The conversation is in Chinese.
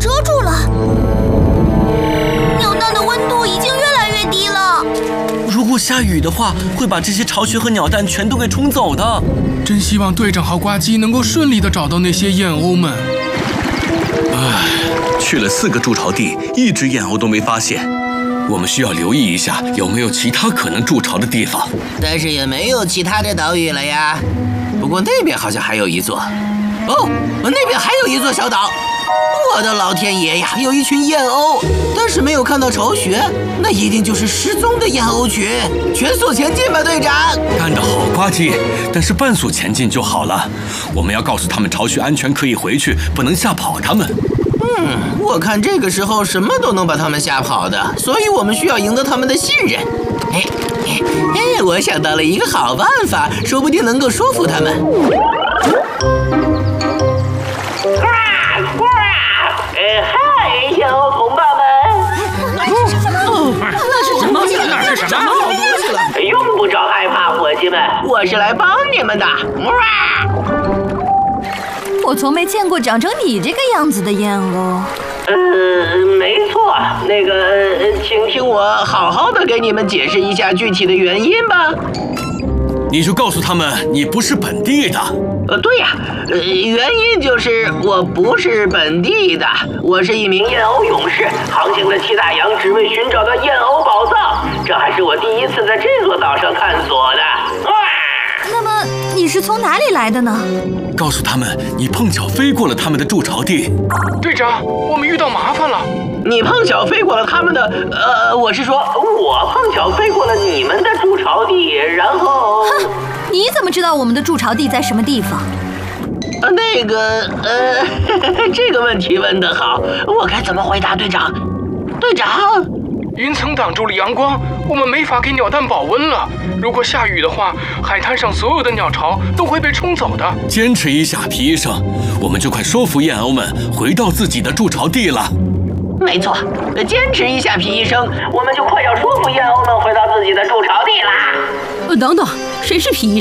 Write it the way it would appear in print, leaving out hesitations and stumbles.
遮住了。鸟蛋的温度已经越来越低了。 如果下雨的话，会把这些巢穴和鸟蛋全都给冲走的。 真希望队长和呱唧能够顺利地找到那些燕鸥们。 去了4个筑巢地，一只燕鸥都没发现。我们需要留意一下有没有其他可能筑巢的地方。 但是也没有其他的岛屿了呀。不过那边好像还有一座。哦，那边还有一座小岛。我的老天爷呀，有一群燕鸥，但是没有看到巢穴，那一定就是失踪的燕鸥群。全速前进吧，队长！ 干得好，呱唧！但是半速前进就好了。我们要告诉他们巢穴安全，可以回去，不能吓跑他们。 我看这个时候什么都能把他们吓跑的，所以我们需要赢得他们的信任。我想到了一个好办法，说不定能够说服他们。 嗨，燕鸥同伴们！ 那是什么？ 那是什么？ 好东西了！ 用不着害怕，伙计们，我是来帮你们的。 我从没见过长成你这个样子的燕鸥。 没错，那个，请听我好好的给你们解释一下具体的原因吧。 你就告诉他们你不是本地的。 对呀，原因就是我不是本地的，我是一名燕鸥勇士，航行了7大洋，只为寻找到燕鸥宝藏。这还是我第一次在这座岛上探索的。 那么你是从哪里来的呢？ 告诉他们你碰巧飞过了他们的筑巢地。 队长，我们遇到麻烦了。 你碰巧飞过了他们的，我是说，我碰巧飞过了你们的筑巢地，然后…… 哼，你怎么知道我们的筑巢地在什么地方？ 这个问题问得好，我该怎么回答，队长？队长， 云层挡住了阳光，我们没法给鸟蛋保温了。如果下雨的话，海滩上所有的鸟巢都会被冲走的。 坚持一下，皮医生，我们就快说服燕鸥们回到自己的筑巢地了。 没错，坚持一下，皮医生，我们就快要说服燕鸥们回到自己的筑巢地啦。 等等，谁是皮医生？